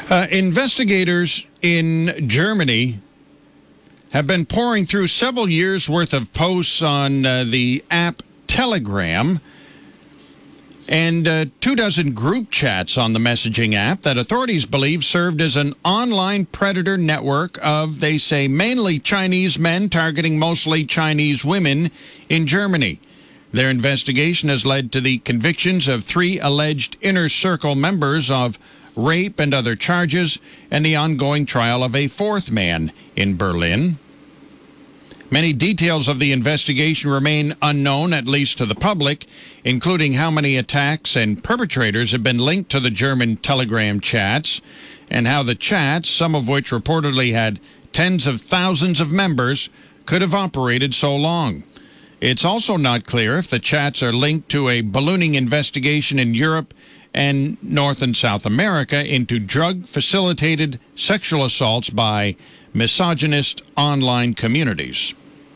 Investigators in Germany have been pouring through several years' worth of posts on the app Telegram and 24 group chats on the messaging app that authorities believe served as an online predator network of, they say, mainly Chinese men targeting mostly Chinese women in Germany. Their investigation has led to the convictions of 3 alleged Inner Circle members of rape and other charges, and the ongoing trial of a 4th man in Berlin. Many details of the investigation remain unknown, at least to the public, including how many attacks and perpetrators have been linked to the German Telegram chats, and how the chats, some of which reportedly had tens of thousands of members, could have operated so long. It's also not clear if the chats are linked to a ballooning investigation in Europe and North and South America into drug-facilitated sexual assaults by misogynist online communities.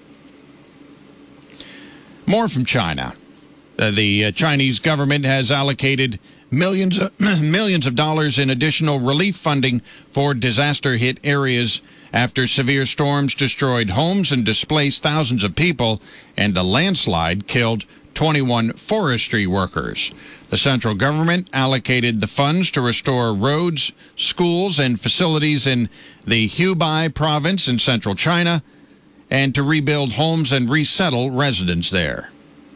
More from China. The Chinese government has allocated millions of dollars in additional relief funding for disaster-hit areas after severe storms destroyed homes and displaced thousands of people, and a landslide killed 21 forestry workers. The central government allocated the funds to restore roads, schools, and facilities in the Hubei province in central China, and to rebuild homes and resettle residents there.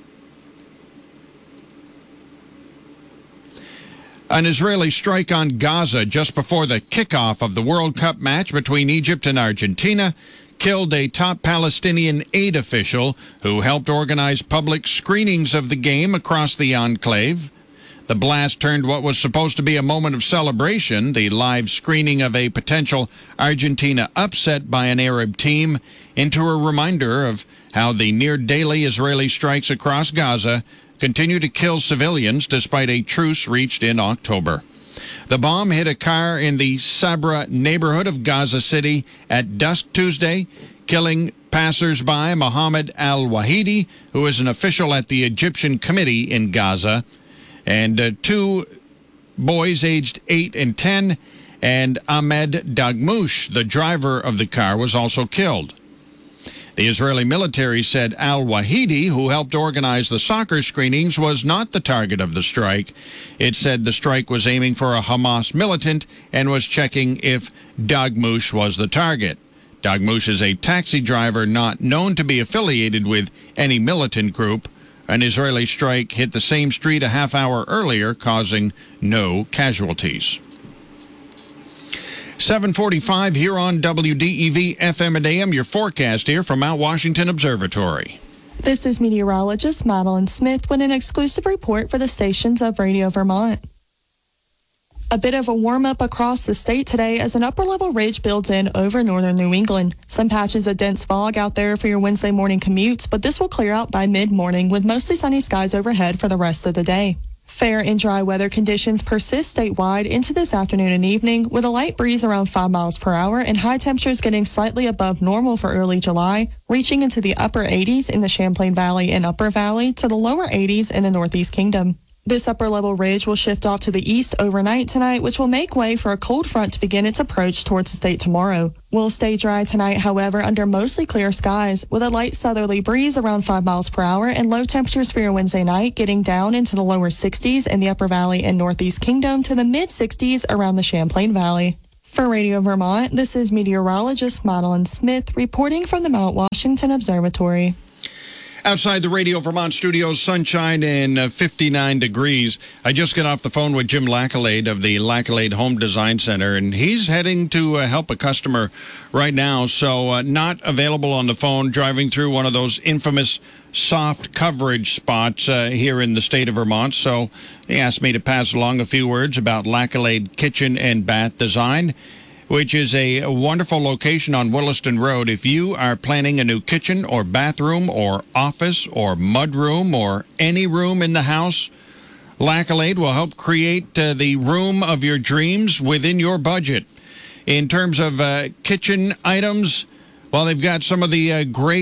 An Israeli strike on Gaza just before the kickoff of the World Cup match between Egypt and Argentina killed a top Palestinian aid official who helped organize public screenings of the game across the enclave. The blast turned what was supposed to be a moment of celebration, the live screening of a potential Argentina upset by an Arab team, into a reminder of how the near-daily Israeli strikes across Gaza continue to kill civilians despite a truce reached in October. The bomb hit a car in the Sabra neighborhood of Gaza City at dusk Tuesday, killing passers-by Mohammed al-Wahidi, who is an official at the Egyptian Committee in Gaza, and 2 boys aged 8 and 10, and Ahmed Dagmouche, the driver of the car, was also killed. The Israeli military said al-Wahidi, who helped organize the soccer screenings, was not the target of the strike. It said the strike was aiming for a Hamas militant and was checking if Dagmouche was the target. Dagmouche is a taxi driver not known to be affiliated with any militant group. An Israeli strike hit the same street a half hour earlier, causing no casualties. 7:45 here on WDEV FM and AM. Your forecast here from Mount Washington Observatory. This is meteorologist Madeline Smith with an exclusive report for the stations of Radio Vermont. A bit of a warm-up across the state today as an upper-level ridge builds in over northern New England. Some patches of dense fog out there for your Wednesday morning commutes, but this will clear out by mid-morning with mostly sunny skies overhead for the rest of the day. Fair and dry weather conditions persist statewide into this afternoon and evening, with a light breeze around 5 miles per hour and high temperatures getting slightly above normal for early July, reaching into the upper 80s in the Champlain Valley and Upper Valley to the lower 80s in the Northeast Kingdom. This upper-level ridge will shift off to the east overnight tonight, which will make way for a cold front to begin its approach towards the state tomorrow. We'll stay dry tonight, however, under mostly clear skies, with a light southerly breeze around 5 miles per hour and low temperatures for your Wednesday night getting down into the lower 60s in the Upper Valley and Northeast Kingdom to the mid-60s around the Champlain Valley. For Radio Vermont, this is meteorologist Madeline Smith reporting from the Mount Washington Observatory. Outside the Radio Vermont studios, sunshine and 59 degrees. I just got off the phone with Jim Lacalade of the Lacalade Home Design Center, and he's heading to help a customer right now, so not available on the phone, driving through one of those infamous soft coverage spots here in the state of Vermont. So he asked me to pass along a few words about Lacalade Kitchen and Bath Design, which is a wonderful location on Williston Road. If you are planning a new kitchen or bathroom or office or mudroom or any room in the house, Lacalade will help create the room of your dreams within your budget. In terms of kitchen items, well, they've got some of the great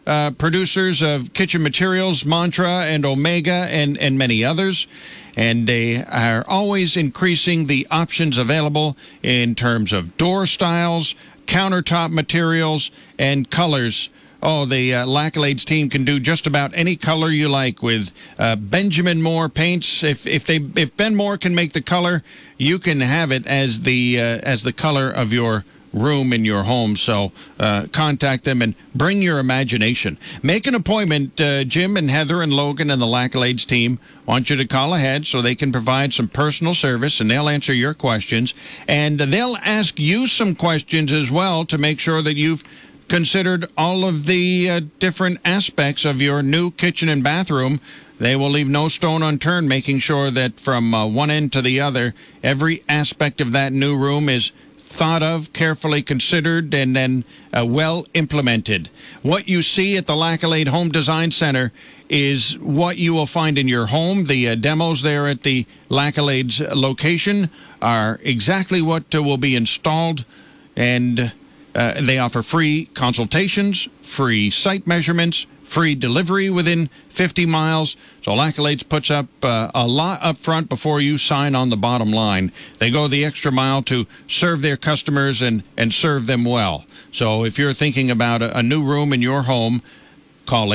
producers of kitchen materials, Mantra and Omega, and many others. And they are always increasing the options available in terms of door styles, countertop materials, and colors. Oh, the Lacolade's team can do just about any color you like with Benjamin Moore paints. If Ben Moore can make the color, you can have it as the color of your room in your home. So contact them and bring your imagination. Make an appointment. Jim and Heather and Logan and the Lacolade's team want you to call ahead so they can provide some personal service, and they'll answer your questions. And they'll ask you some questions as well to make sure that you've considered all of the different aspects of your new kitchen and bathroom. They will leave no stone unturned, making sure that from one end to the other, every aspect of that new room is thought of, carefully considered, and then well implemented. What you see at the Lacolade Home Design Center is what you will find in your home. The demos there at the Lacolade's location are exactly what will be installed, and they offer free consultations, free site measurements, free delivery within 50 miles. So Lacolade's puts up a lot up front before you sign on the bottom line. They go the extra mile to serve their customers and serve them well. So if you're thinking about a new room in your home, call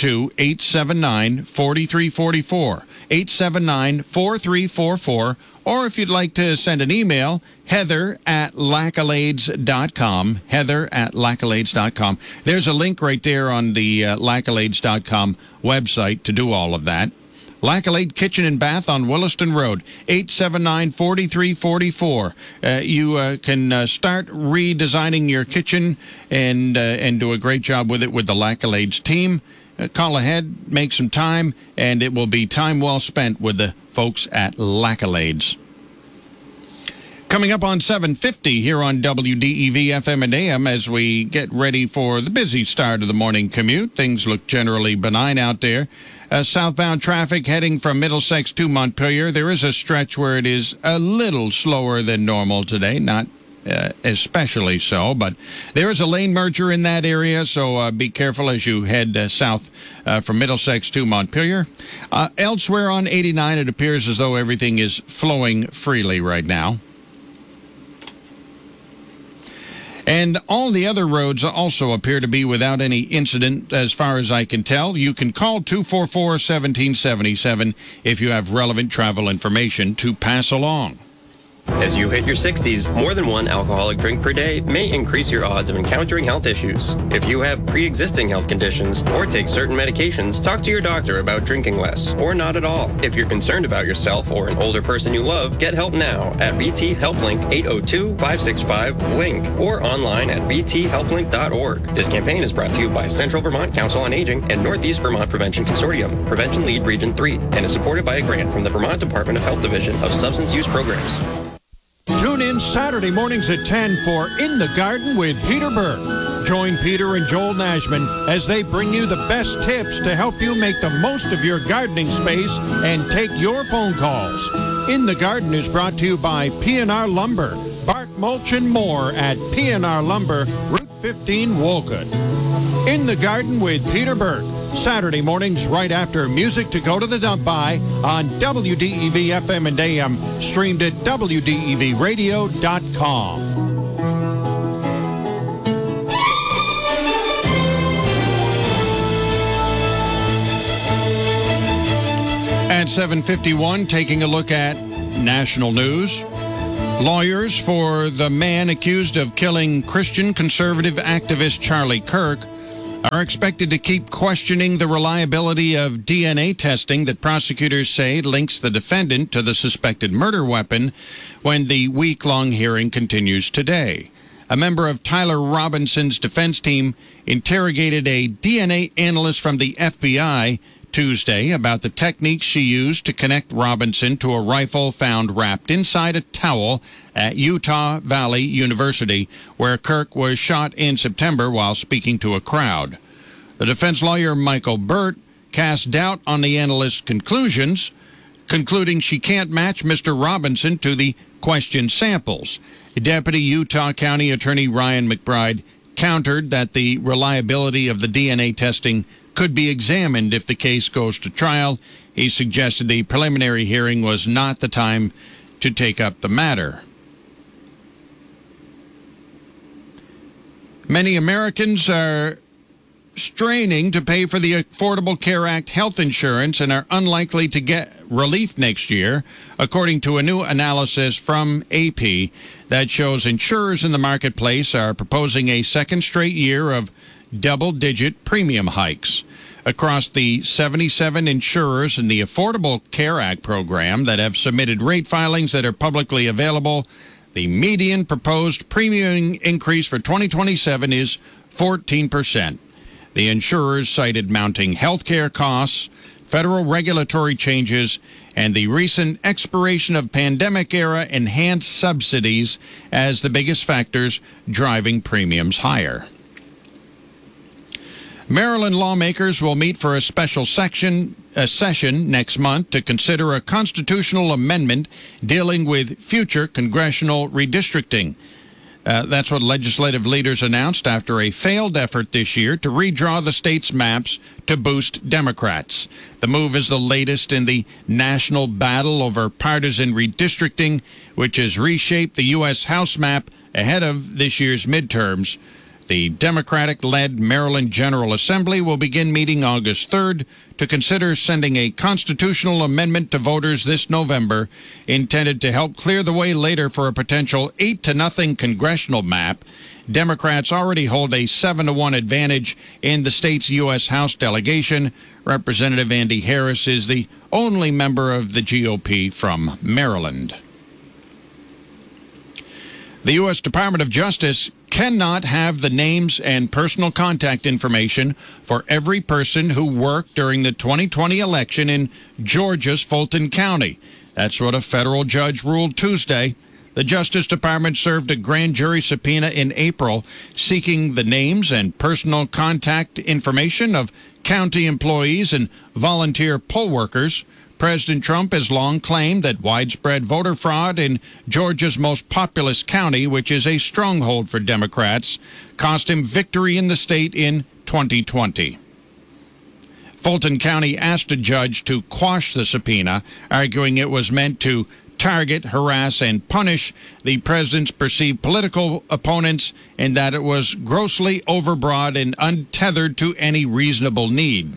802-879-4344, 879-4344, or if you'd like to send an email, heather@lacolades.com, heather@lacolades.com. There's a link right there on the lacolades.com website to do all of that. Lacolade Kitchen and Bath on Williston Road, 879-4344. You can start redesigning your kitchen and do a great job with it with the Lacolade's team. Call ahead, make some time, and it will be time well spent with the folks at Lacolade's. Coming up on 750 here on WDEV FM and AM as we get ready for the busy start of the morning commute. Things look generally benign out there. Southbound traffic heading from Middlesex to Montpelier. There is a stretch where it is a little slower than normal today, not especially so, but there is a lane merger in that area, so be careful as you head south from Middlesex to Montpelier. Elsewhere on 89, it appears as though everything is flowing freely right now. And all the other roads also appear to be without any incident as far as I can tell. You can call 244-1777 if you have relevant travel information to pass along. As you hit your 60s, more than one alcoholic drink per day may increase your odds of encountering health issues. If you have pre-existing health conditions or take certain medications, talk to your doctor about drinking less or not at all. If you're concerned about yourself or an older person you love, get help now at VT HelpLink 802-565-LINK or online at vthelplink.org. This campaign is brought to you by Central Vermont Council on Aging and Northeast Vermont Prevention Consortium, Prevention Lead Region 3, and is supported by a grant from the Vermont Department of Health Division of Substance Use Programs. Tune in Saturday mornings at 10 for In the Garden with Peter Burke. Join Peter and Joel Nashman as they bring you the best tips to help you make the most of your gardening space and take your phone calls. In the Garden is brought to you by P&R Lumber, bark, mulch, and more at P&R Lumber, Route 15, Wolcott. In the Garden with Peter Burke. Saturday mornings right after Music to Go to the Dump By on WDEV FM and AM, streamed at WDEVradio.com. At 7:51, taking a look at national news. Lawyers for the man accused of killing Christian conservative activist Charlie Kirk are expected to keep questioning the reliability of DNA testing that prosecutors say links the defendant to the suspected murder weapon when the week-long hearing continues today. A member of Tyler Robinson's defense team interrogated a DNA analyst from the FBI Tuesday about the techniques she used to connect Robinson to a rifle found wrapped inside a towel at Utah Valley University, where Kirk was shot in September while speaking to a crowd. The defense lawyer, Michael Burt, cast doubt on the analyst's conclusions, concluding she can't match Mr. Robinson to the questioned samples. Deputy Utah County Attorney Ryan McBride countered that the reliability of the DNA testing could be examined if the case goes to trial. He suggested the preliminary hearing was not the time to take up the matter. Many Americans are straining to pay for the Affordable Care Act health insurance and are unlikely to get relief next year, according to a new analysis from AP that shows insurers in the marketplace are proposing a second straight year of double-digit premium hikes. Across the 77 insurers in the Affordable Care Act program that have submitted rate filings that are publicly available, the median proposed premium increase for 2027 is 14%. The insurers cited mounting health care costs, federal regulatory changes, and the recent expiration of pandemic-era enhanced subsidies as the biggest factors driving premiums higher. Maryland lawmakers will meet for a special session next month to consider a constitutional amendment dealing with future congressional redistricting. That's what legislative leaders announced after a failed effort this year to redraw the state's maps to boost Democrats. The move is the latest in the national battle over partisan redistricting, which has reshaped the U.S. House map ahead of this year's midterms. The Democratic-led Maryland General Assembly will begin meeting August 3rd to consider sending a constitutional amendment to voters this November intended to help clear the way later for a potential 8-0 congressional map. Democrats already hold a 7-1 advantage in the state's U.S. House delegation. Representative Andy Harris is the only member of the GOP from Maryland. The U.S. Department of Justice cannot have the names and personal contact information for every person who worked during the 2020 election in Georgia's Fulton County. That's what a federal judge ruled Tuesday. The Justice Department served a grand jury subpoena in April seeking the names and personal contact information of county employees and volunteer poll workers. President Trump has long claimed that widespread voter fraud in Georgia's most populous county, which is a stronghold for Democrats, cost him victory in the state in 2020. Fulton County asked a judge to quash the subpoena, arguing it was meant to target, harass, and punish the president's perceived political opponents and that it was grossly overbroad and untethered to any reasonable need.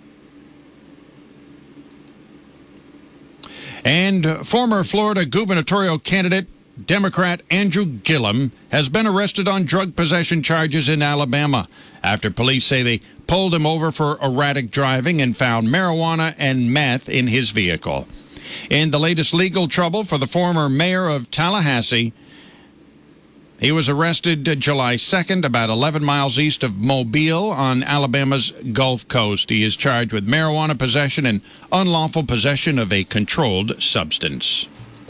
And former Florida gubernatorial candidate, Democrat Andrew Gillum, has been arrested on drug possession charges in Alabama after police say they pulled him over for erratic driving and found marijuana and meth in his vehicle. In the latest legal trouble for the former mayor of Tallahassee, he was arrested July 2nd, about 11 miles east of Mobile on Alabama's Gulf Coast. He is charged with marijuana possession and unlawful possession of a controlled substance.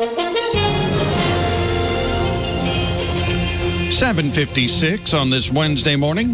7:56 on this Wednesday morning.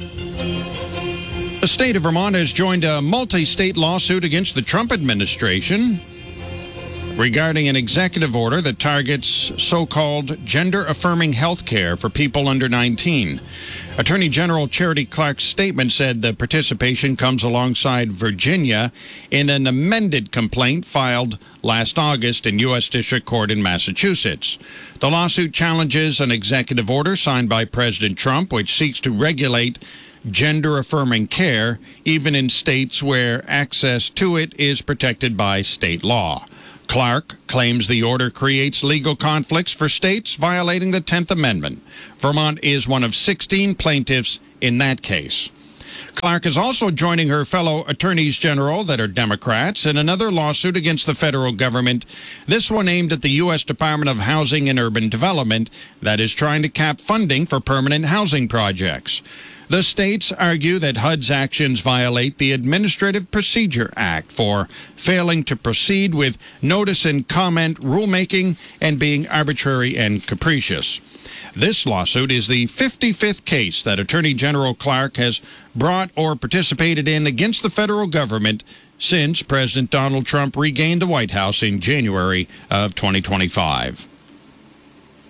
The state of Vermont has joined a multi-state lawsuit against the Trump administration regarding an executive order that targets so-called gender-affirming health care for people under 19. Attorney General Charity Clark's statement said the participation comes alongside Virginia in an amended complaint filed last August in U.S. District Court in Massachusetts. The lawsuit challenges an executive order signed by President Trump which seeks to regulate gender-affirming care even in states where access to it is protected by state law. Clark claims the order creates legal conflicts for states violating the 10th Amendment. Vermont is one of 16 plaintiffs in that case. Clark is also joining her fellow attorneys general that are Democrats in another lawsuit against the federal government, this one aimed at the U.S. Department of Housing and Urban Development that is trying to cap funding for permanent housing projects. The states argue that HUD's actions violate the Administrative Procedure Act for failing to proceed with notice and comment rulemaking and being arbitrary and capricious. This lawsuit is the 55th case that Attorney General Clark has brought or participated in against the federal government since President Donald Trump regained the White House in January of 2025.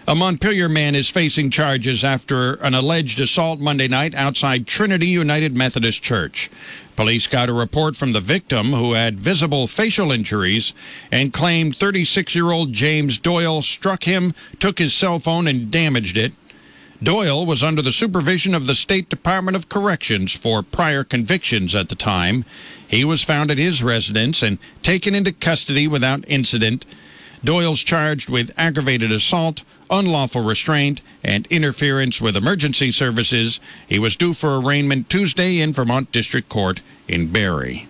A Montpelier man is facing charges after an alleged assault Monday night outside Trinity United Methodist Church. Police got a report from the victim, who had visible facial injuries, and claimed 36-year-old James Doyle struck him, took his cell phone, and damaged it. Doyle was under the supervision of the State Department of Corrections for prior convictions at the time. He was found at his residence and taken into custody without incident. Doyle's charged with aggravated assault, unlawful restraint, and interference with emergency services. He was due for arraignment Tuesday in Vermont District Court in Barrie.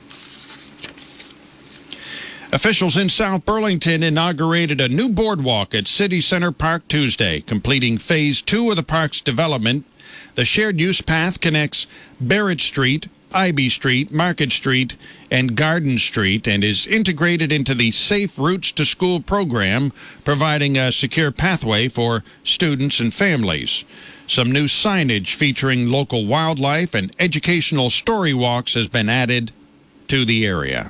Officials in South Burlington inaugurated a new boardwalk at City Center Park Tuesday, completing Phase 2 of the park's development. The shared-use path connects Barrett Street, Ivy Street, Market Street, and Garden Street, and is integrated into the Safe Routes to School program, providing a secure pathway for students and families. Some new signage featuring local wildlife and educational story walks has been added to the area.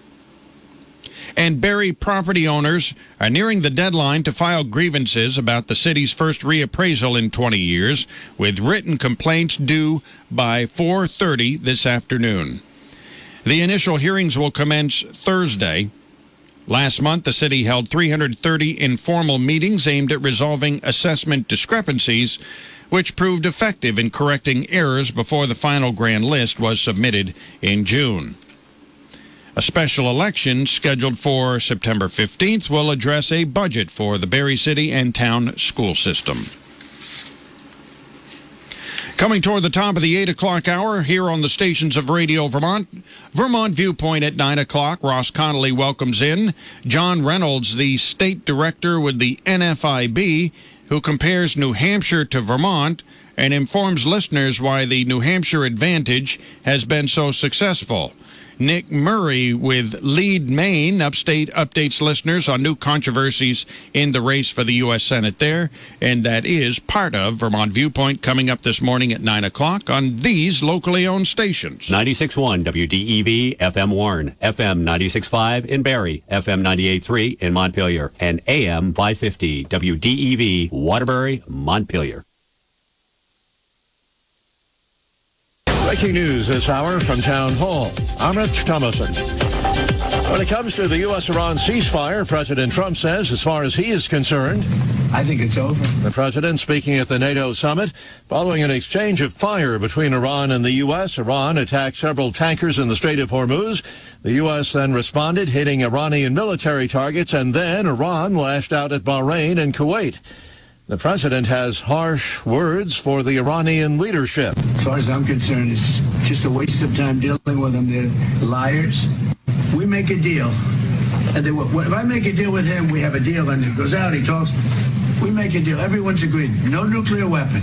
And Barrie property owners are nearing the deadline to file grievances about the city's first reappraisal in 20 years, with written complaints due by 4:30 this afternoon. The initial hearings will commence Thursday. Last month, the city held 330 informal meetings aimed at resolving assessment discrepancies, which proved effective in correcting errors before the final grand list was submitted in June. A special election scheduled for September 15th will address a budget for the Barrie City and Town school system. Coming toward the top of the 8 o'clock hour here on the stations of Radio Vermont, Vermont Viewpoint at 9 o'clock. Ross Connolly welcomes in John Reynolds, the state director with the NFIB, who compares New Hampshire to Vermont and informs listeners why the New Hampshire advantage has been so successful. Nick Murray with Lead Maine Upstate updates listeners on new controversies in the race for the U.S. Senate there, and that is part of Vermont Viewpoint coming up this morning at 9 o'clock on these locally owned stations. 96.1 WDEV FM Warren, FM 96.5 in Barrie, FM 98.3 in Montpelier, and AM 550 WDEV Waterbury, Montpelier. Breaking news this hour from Town Hall. Amit Thomason. When it comes to the U.S.-Iran ceasefire, President Trump says, as far as he is concerned, I think it's over. The president speaking at the NATO summit, following an exchange of fire between Iran and the U.S. Iran attacked several tankers in the Strait of Hormuz. The U.S. then responded, hitting Iranian military targets, and then Iran lashed out at Bahrain and Kuwait. The president has harsh words for the Iranian leadership. As far as I'm concerned, it's just a waste of time dealing with them. They're liars. We make a deal. And if I make a deal with him, we have a deal, and he goes out, he talks. We make a deal. Everyone's agreed. No nuclear weapon.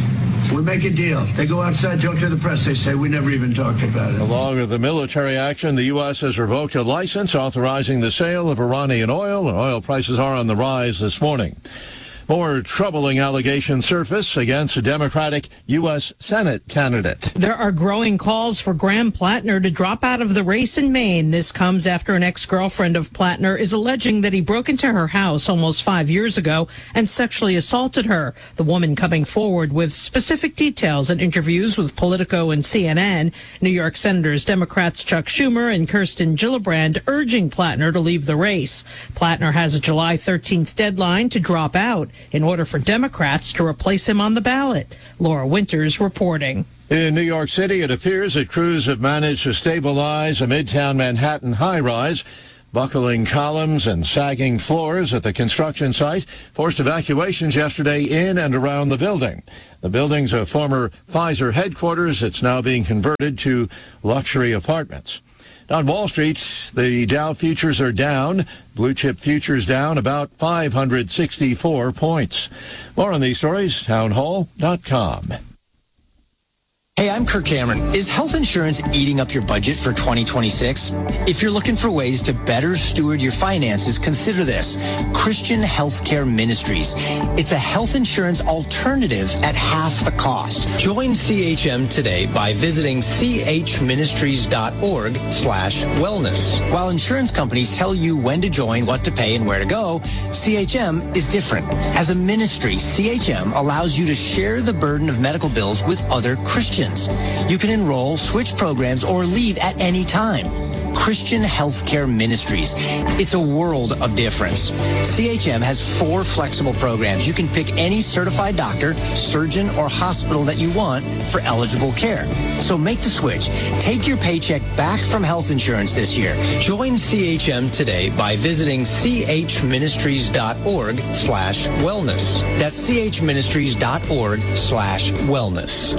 We make a deal. They go outside, talk to the press. They say, we never even talked about it. Along with the military action, the U.S. has revoked a license authorizing the sale of Iranian oil. Oil prices are on the rise this morning. More troubling allegations surface against a Democratic U.S. Senate candidate. There are growing calls for Graham Plattner to drop out of the race in Maine. This comes after an ex-girlfriend of Plattner is alleging that he broke into her house almost 5 years ago and sexually assaulted her. The woman coming forward with specific details in interviews with Politico and CNN. New York Senators Democrats Chuck Schumer and Kirsten Gillibrand urging Plattner to leave the race. Plattner has a July 13th deadline to drop out in order for Democrats to replace him on the ballot. Laura Winters reporting. In New York City, it appears that crews have managed to stabilize a Midtown Manhattan high-rise. Buckling columns and sagging floors at the construction site forced evacuations yesterday in and around the building. The building's a former Pfizer headquarters. It's now being converted to luxury apartments. On Wall Street, the Dow futures are down. Blue chip futures down about 564 points. More on these stories, townhall.com. Hey, I'm Kirk Cameron. Is health insurance eating up your budget for 2026? If you're looking for ways to better steward your finances, consider this. Christian Healthcare Ministries. It's a health insurance alternative at half the cost. Join CHM today by visiting chministries.org/wellness. While insurance companies tell you when to join, what to pay, and where to go, CHM is different. As a ministry, CHM allows you to share the burden of medical bills with other Christians. You can enroll, switch programs, or leave at any time. Christian Healthcare Ministries. It's a world of difference. CHM has 4 flexible programs. You can pick any certified doctor, surgeon, or hospital that you want for eligible care. So make the switch. Take your paycheck back from health insurance this year. Join CHM today by visiting chministries.org/wellness. That's chministries.org/wellness.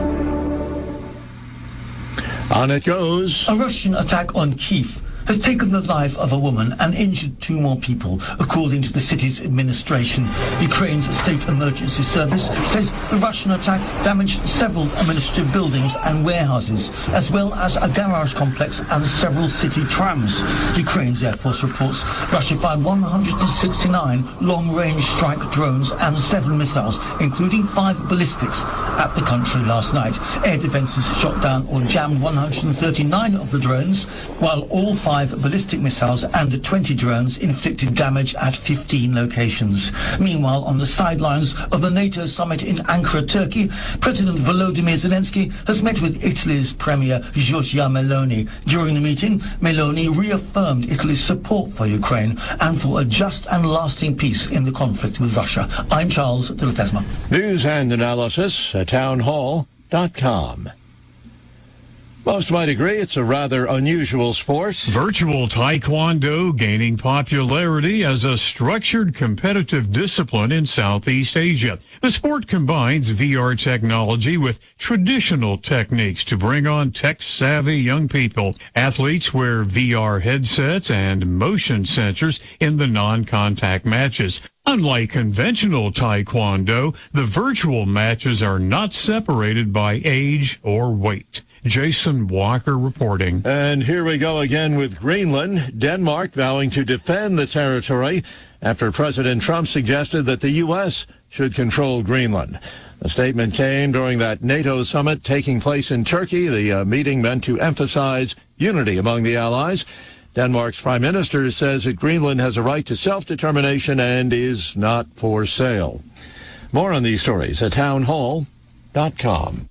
On it goes. A Russian attack on Kyiv has taken the life of a woman and injured 2 more people, according to the city's administration. Ukraine's state emergency service says the Russian attack damaged several administrative buildings and warehouses, as well as a garage complex and several city trams. Ukraine's Air Force reports Russia fired 169 long-range strike drones and 7 missiles, including 5 ballistics, at the country last night. Air defenses shot down or jammed 139 of the drones, while all 5 ballistic missiles and 20 drones inflicted damage at 15 locations. Meanwhile, on the sidelines of the NATO summit in Ankara, Turkey, President Volodymyr Zelensky has met with Italy's Premier Giorgia Meloni. During the meeting, Meloni reaffirmed Italy's support for Ukraine and for a just and lasting peace in the conflict with Russia. I'm Charles de La Tesma. News and analysis at townhall.com. Most might agree it's a rather unusual sport. Virtual Taekwondo gaining popularity as a structured competitive discipline in Southeast Asia. The sport combines VR technology with traditional techniques to bring on tech-savvy young people. Athletes wear VR headsets and motion sensors in the non-contact matches. Unlike conventional Taekwondo, the virtual matches are not separated by age or weight. Jason Walker reporting. And here we go again with Greenland. Denmark vowing to defend the territory after President Trump suggested that the U.S. should control Greenland. The statement came during that NATO summit taking place in Turkey. The meeting meant to emphasize unity among the allies. Denmark's prime minister says that Greenland has a right to self-determination and is not for sale. More on these stories at townhall.com.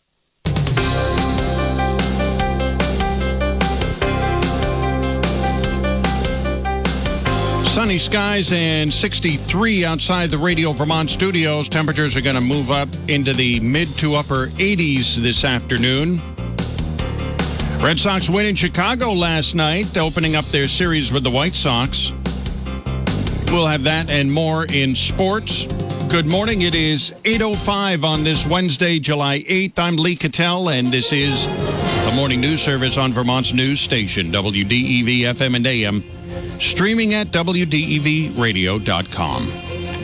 Sunny skies and 63 outside the Radio Vermont studios. Temperatures are going to move up into the mid to upper 80s this afternoon. Red Sox win in Chicago last night, opening up their series with the White Sox. We'll have that and more in sports. Good morning. It is 8:05 on this Wednesday, July 8th. I'm Lee Cattell, and this is the Morning News Service on Vermont's news station, WDEV FM and AM. Streaming at WDEVradio.com.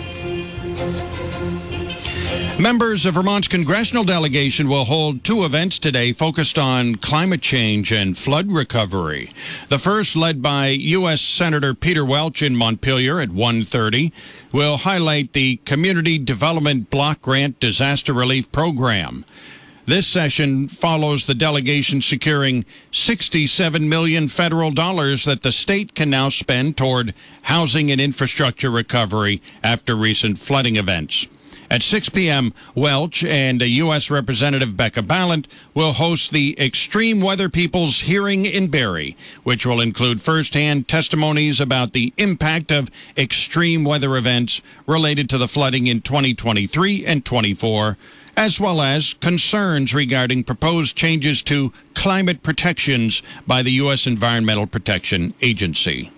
Members of Vermont's congressional delegation will hold 2 events today focused on climate change and flood recovery. The first, led by U.S. Senator Peter Welch in Montpelier at 1:30, will highlight the Community Development Block Grant Disaster Relief Program. This session follows the delegation securing $67 million federal dollars that the state can now spend toward housing and infrastructure recovery after recent flooding events. At 6 p.m., Welch and U.S. Representative Becca Balint will host the Extreme Weather People's Hearing in Barrie, which will include firsthand testimonies about the impact of extreme weather events related to the flooding in 2023 and 24, as well as concerns regarding proposed changes to climate protections by the U.S. Environmental Protection Agency.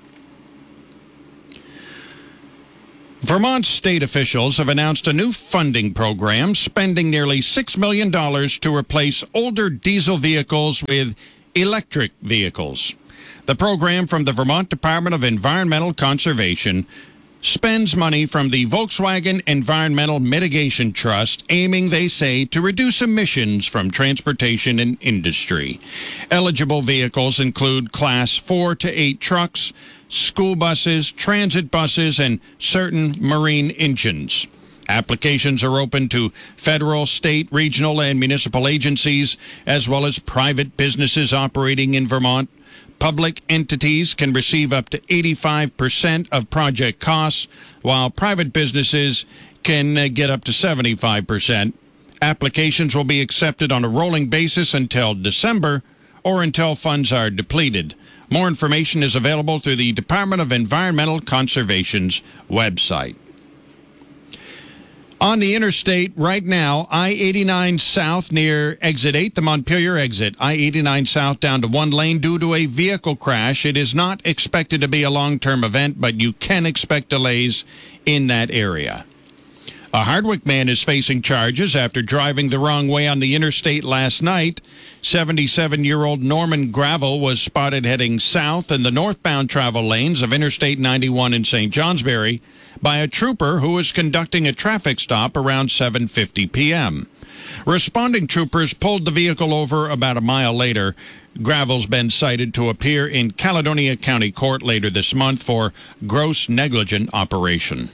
Vermont state officials have announced a new funding program spending nearly $6 million to replace older diesel vehicles with electric vehicles. The program from the Vermont Department of Environmental Conservation spends money from the Volkswagen Environmental Mitigation Trust, aiming, they say, to reduce emissions from transportation and industry. Eligible vehicles include Class 4 to 8 trucks, school buses, transit buses, and certain marine engines. Applications are open to federal, state, regional, and municipal agencies, as well as private businesses operating in Vermont. Public entities can receive up to 85% of project costs, while private businesses can get up to 75%. Applications will be accepted on a rolling basis until December or until funds are depleted. More information is available through the Department of Environmental Conservation's website. On the interstate right now, I-89 South near Exit 8, the Montpelier exit. I-89 South down to one lane due to a vehicle crash. It is not expected to be a long-term event, but you can expect delays in that area. A Hardwick man is facing charges after driving the wrong way on the interstate last night. 77-year-old Norman Gravel was spotted heading south in the northbound travel lanes of Interstate 91 in St. Johnsbury by a trooper who was conducting a traffic stop around 7:50 p.m. Responding troopers pulled the vehicle over about a mile later. Gravel's been cited to appear in Caledonia County Court later this month for gross negligent operation.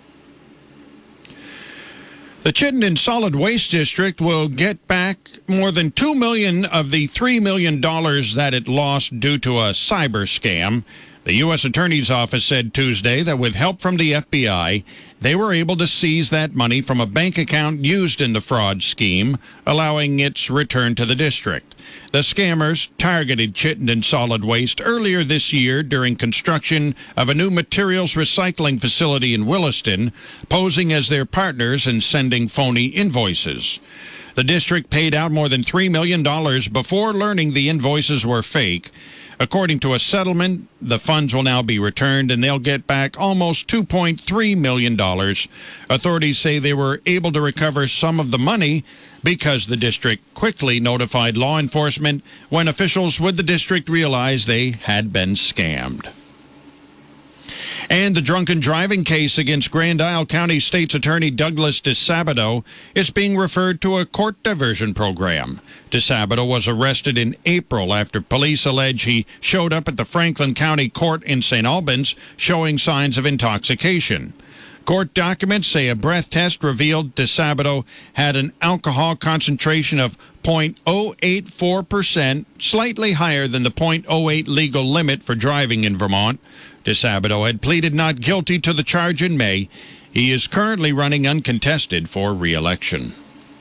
The Chittenden Solid Waste District will get back more than $2 million of the $3 million that it lost due to a cyber scam. The U.S. Attorney's Office said Tuesday that with help from the FBI, they were able to seize that money from a bank account used in the fraud scheme, allowing its return to the district. The scammers targeted Chittenden Solid Waste earlier this year during construction of a new materials recycling facility in Williston, posing as their partners and sending phony invoices. The district paid out more than $3 million before learning the invoices were fake. According to a settlement, the funds will now be returned, and they'll get back almost $2.3 million. Authorities say they were able to recover some of the money because the district quickly notified law enforcement when officials with the district realized they had been scammed. And the drunken driving case against Grand Isle County State's Attorney Douglas DeSabato is being referred to a court diversion program. DeSabato was arrested in April after police allege he showed up at the Franklin County Court in St. Albans showing signs of intoxication. Court documents say a breath test revealed DeSabato had an alcohol concentration of 0.084%, slightly higher than the 0.08 legal limit for driving in Vermont. DeSabato had pleaded not guilty to the charge in May. He is currently running uncontested for re-election.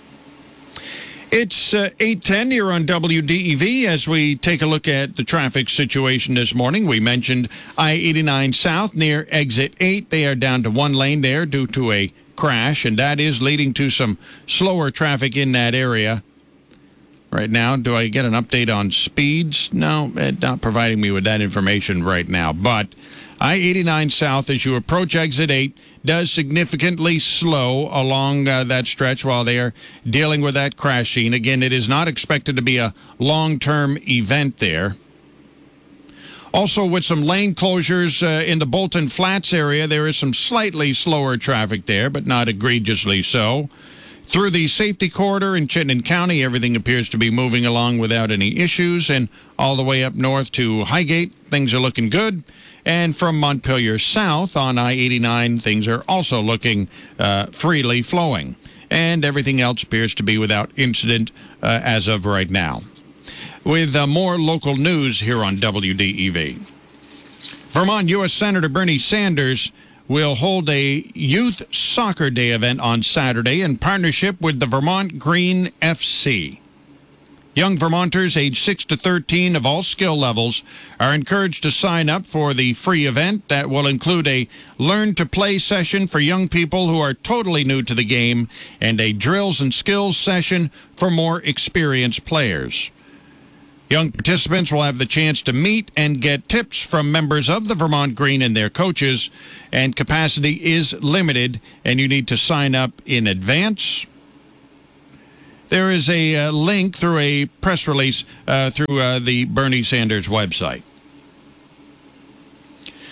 It's 8:10 here on WDEV as we take a look at the traffic situation this morning. We mentioned I-89 South near Exit 8. They are down to one lane there due to a crash, and that is leading to some slower traffic in that area. Right now, do I get an update on speeds? No, it's not providing me with that information right now. But I-89 South, as you approach Exit 8, does significantly slow along that stretch while they are dealing with that crash scene. Again, it is not expected to be a long-term event there. Also, with some lane closures in the Bolton Flats area, there is some slightly slower traffic there, but not egregiously so. Through the safety corridor in Chittenden County, everything appears to be moving along without any issues. And all the way up north to Highgate, things are looking good. And from Montpelier south on I-89, things are also looking freely flowing. And everything else appears to be without incident as of right now. With more local news here on WDEV. Vermont U.S. Senator Bernie Sanders will hold a Youth Soccer Day event on Saturday in partnership with the Vermont Green FC. Young Vermonters aged 6 to 13 of all skill levels are encouraged to sign up for the free event that will include a learn-to-play session for young people who are totally new to the game and a drills and skills session for more experienced players. Young participants will have the chance to meet and get tips from members of the Vermont Green and their coaches, and capacity is limited, and you need to sign up in advance. There is a link through a press release through the Bernie Sanders website.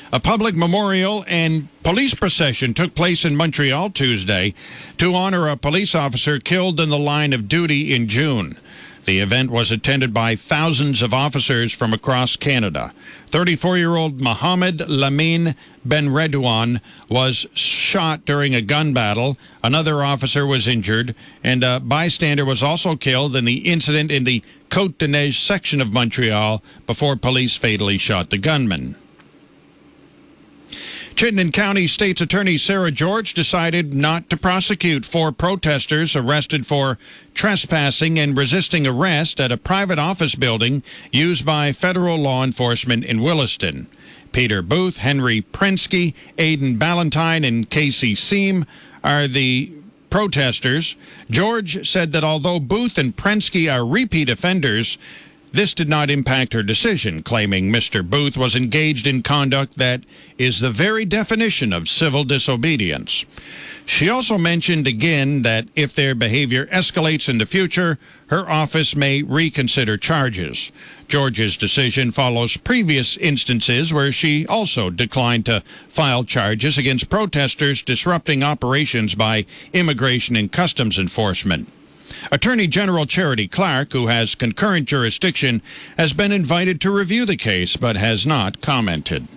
A public memorial and police procession took place in Montreal Tuesday to honor a police officer killed in the line of duty in June. The event was attended by thousands of officers from across Canada. 34-year-old Mohamed Lamine Benredouane was shot during a gun battle. Another officer was injured, and a bystander was also killed in the incident in the Côte-de-Neige section of Montreal before police fatally shot the gunman. Chittenden County State's Attorney Sarah George decided not to prosecute 4 protesters arrested for trespassing and resisting arrest at a private office building used by federal law enforcement in Williston. Peter Booth, Henry Prensky, Aidan Ballantyne, and Casey Seam are the protesters. George said that although Booth and Prensky are repeat offenders, this did not impact her decision, claiming Mr. Booth was engaged in conduct that is the very definition of civil disobedience. She also mentioned again that if their behavior escalates in the future, her office may reconsider charges. George's decision follows previous instances where she also declined to file charges against protesters disrupting operations by Immigration and Customs Enforcement. Attorney General Charity Clark, who has concurrent jurisdiction, has been invited to review the case but has not commented.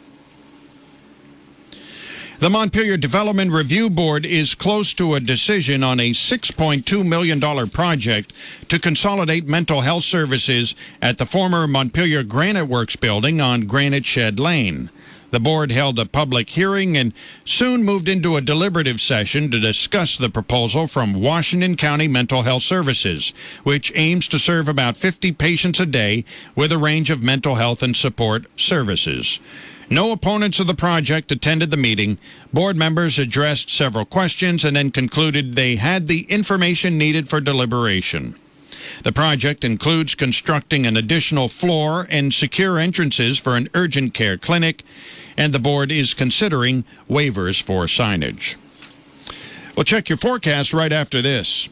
The Montpelier Development Review Board is close to a decision on a $6.2 million project to consolidate mental health services at the former Montpelier Granite Works building on Granite Shed Lane. The board held a public hearing and soon moved into a deliberative session to discuss the proposal from Washington County Mental Health Services, which aims to serve about 50 patients a day with a range of mental health and support services. No opponents of the project attended the meeting. Board members addressed several questions and then concluded they had the information needed for deliberation. The project includes constructing an additional floor and secure entrances for an urgent care clinic, and the board is considering waivers for signage. We'll check your forecast right after this.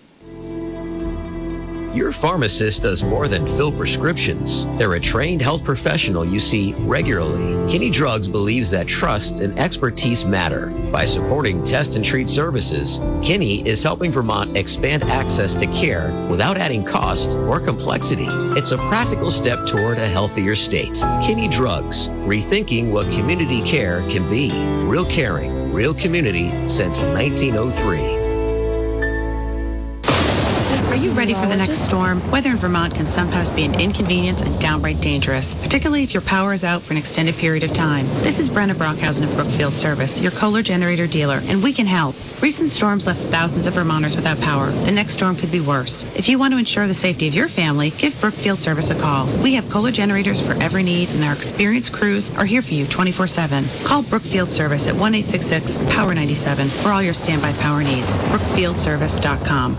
Your pharmacist does more than fill prescriptions. They're a trained health professional you see regularly. Kinney Drugs believes that trust and expertise matter. By supporting test and treat services, Kinney is helping Vermont expand access to care without adding cost or complexity. It's a practical step toward a healthier state. Kinney Drugs, rethinking what community care can be. Real caring, real community since 1903. Are you ready for the next storm? Weather in Vermont can sometimes be an inconvenience and downright dangerous, particularly if your power is out for an extended period of time. This is Brenna Brockhausen of Brookfield Service, your Kohler generator dealer, and we can help. Recent storms left thousands of Vermonters without power. The next storm could be worse. If you want to ensure the safety of your family, give Brookfield Service a call. We have Kohler generators for every need, and our experienced crews are here for you 24/7. Call Brookfield Service at 1-866-POWER97 for all your standby power needs. BrookfieldService.com.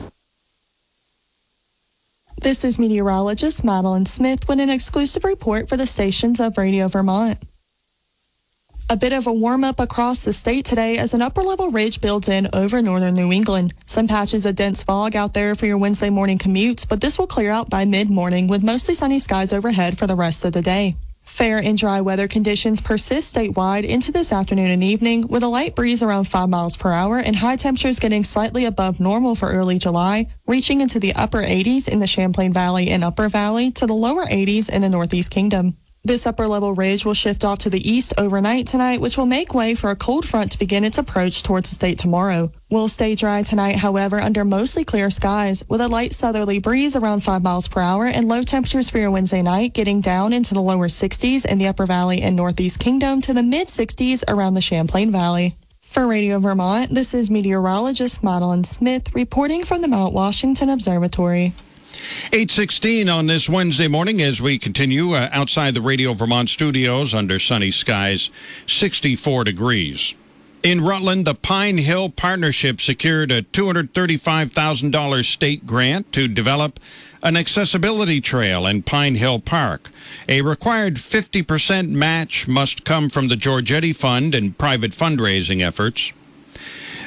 This is meteorologist Madeline Smith with an exclusive report for the stations of Radio Vermont. A bit of a warm-up across the state today as an upper-level ridge builds in over northern New England. Some patches of dense fog out there for your Wednesday morning commutes, but this will clear out by mid-morning with mostly sunny skies overhead for the rest of the day. Fair and dry weather conditions persist statewide into this afternoon and evening, with a light breeze around 5 miles per hour and high temperatures getting slightly above normal for early July, reaching into the upper 80s in the Champlain Valley and Upper Valley to the lower 80s in the Northeast Kingdom. This upper-level ridge will shift off to the east overnight tonight, which will make way for a cold front to begin its approach towards the state tomorrow. We'll stay dry tonight, however, under mostly clear skies, with a light southerly breeze around 5 miles per hour and low temperatures for your Wednesday night getting down into the lower 60s in the Upper Valley and Northeast Kingdom to the mid-60s around the Champlain Valley. For Radio Vermont, this is meteorologist Madeline Smith reporting from the Mount Washington Observatory. 8:16 on this Wednesday morning as we continue outside the Radio Vermont studios under sunny skies, 64 degrees. In Rutland, the Pine Hill Partnership secured a $235,000 state grant to develop an accessibility trail in Pine Hill Park. A required 50% match must come from the Giorgetti Fund and private fundraising efforts.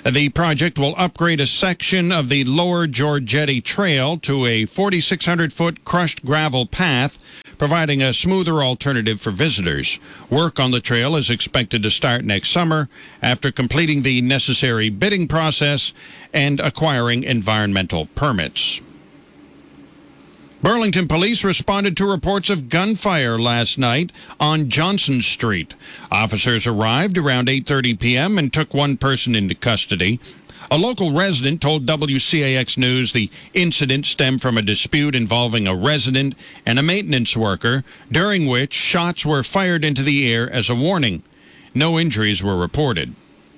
The project will upgrade a section of the Lower Giorgetti Trail to a 4,600-foot crushed gravel path, providing a smoother alternative for visitors. Work on the trail is expected to start next summer after completing the necessary bidding process and acquiring environmental permits. Burlington police responded to reports of gunfire last night on Johnson Street. Officers arrived around 8:30 p.m. and took one person into custody. A local resident told WCAX News the incident stemmed from a dispute involving a resident and a maintenance worker, during which shots were fired into the air as a warning. No injuries were reported.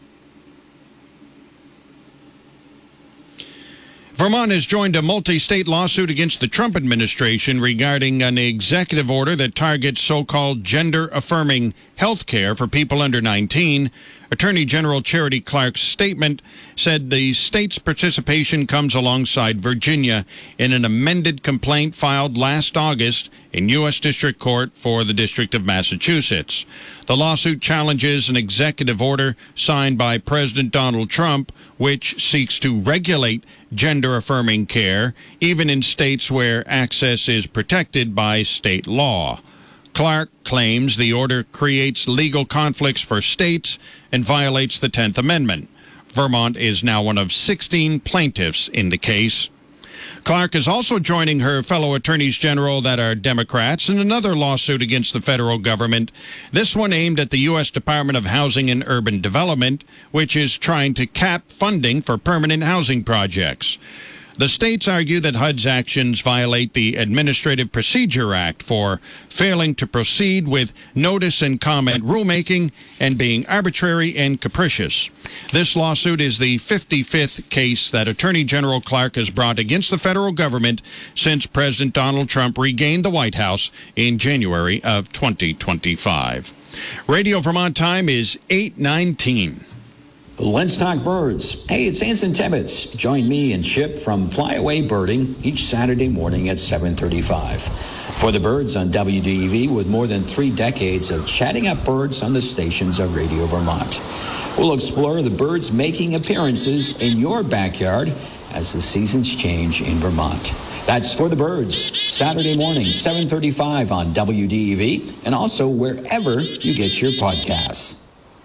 Vermont has joined a multi-state lawsuit against the Trump administration regarding an executive order that targets so-called gender-affirming health care for people under 19. Attorney General Charity Clark's statement said the state's participation comes alongside Virginia in an amended complaint filed last August in U.S. District Court for the District of Massachusetts. The lawsuit challenges an executive order signed by President Donald Trump, which seeks to regulate gender-affirming care, even in states where access is protected by state law. Clark claims the order creates legal conflicts for states and violates the 10th Amendment. Vermont is now one of 16 plaintiffs in the case. Clark is also joining her fellow attorneys general that are Democrats in another lawsuit against the federal government, this one aimed at the U.S. Department of Housing and Urban Development, which is trying to cap funding for permanent housing projects. The states argue that HUD's actions violate the Administrative Procedure Act for failing to proceed with notice and comment rulemaking and being arbitrary and capricious. This lawsuit is the 55th case that Attorney General Clark has brought against the federal government since President Donald Trump regained the White House in January of 2025. Radio Vermont time is 8:19. Let's talk birds. Hey, it's Anson Tibbetts. Join me and Chip from Flyaway Birding each Saturday morning at 7:35. For the birds on WDEV, with more than 3 decades of chatting up birds on the stations of Radio Vermont. We'll explore the birds making appearances in your backyard as the seasons change in Vermont. That's For the Birds, Saturday morning, 7:35 on WDEV, and also wherever you get your podcasts.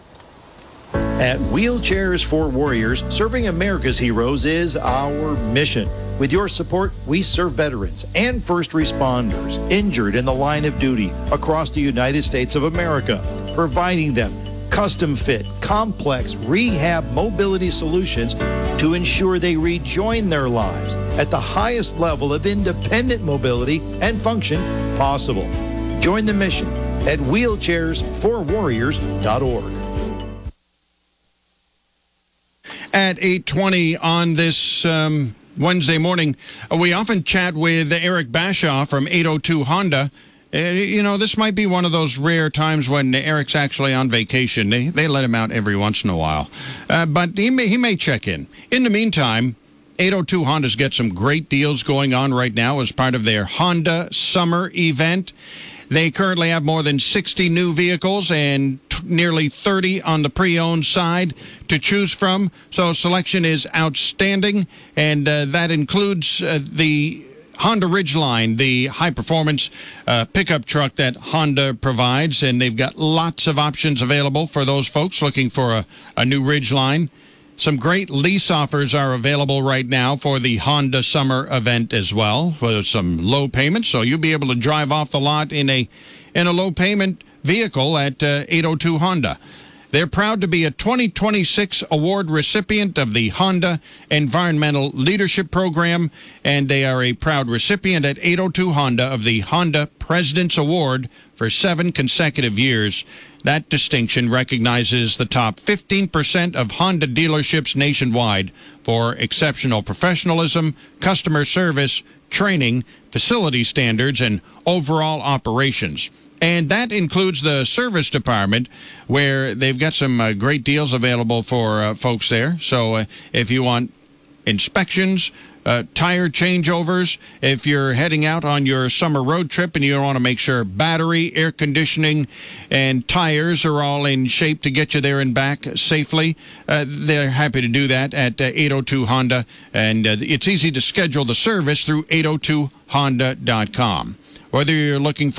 At Wheelchairs for Warriors, serving America's heroes is our mission. With your support, we serve veterans and first responders injured in the line of duty across the United States of America, providing them custom-fit, complex rehab mobility solutions to ensure they rejoin their lives at the highest level of independent mobility and function possible. Join the mission at wheelchairsforwarriors.org. At 8:20 on this Wednesday morning, we often chat with Eric Bashaw from 802 Honda. This might be one of those rare times when Eric's actually on vacation. They let him out every once in a while. But he may check in. In the meantime, 802 Honda's got some great deals going on right now as part of their Honda Summer event. They currently have more than 60 new vehicles and nearly 30 on the pre-owned side to choose from. So selection is outstanding, and that includes the Honda Ridgeline, the high-performance pickup truck that Honda provides, and they've got lots of options available for those folks looking for a new Ridgeline. Some great lease offers are available right now for the Honda Summer event as well, with some low payments, so you'll be able to drive off the lot in a low-payment vehicle at 802 Honda. They're proud to be a 2026 award recipient of the Honda Environmental Leadership Program, and they are a proud recipient at 802 Honda of the Honda President's Award for 7 consecutive years. That distinction recognizes the top 15% of Honda dealerships nationwide for exceptional professionalism, customer service, training, facility standards, and overall operations. And that includes the service department, where they've got some great deals available for folks there. So if you want inspections, tire changeovers if you're heading out on your summer road trip and you want to make sure battery, air conditioning, and tires are all in shape to get you there and back safely. They're happy to do that at 802 Honda, and it's easy to schedule the service through 802honda.com. Whether you're looking for